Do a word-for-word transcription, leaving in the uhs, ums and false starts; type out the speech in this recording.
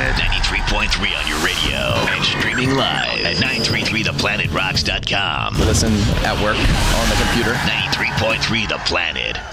Planet. ninety-three point three on your radio and streaming live at nine three three the planet rocks dot com. Listen at work on the computer. ninety-three point three The Planet.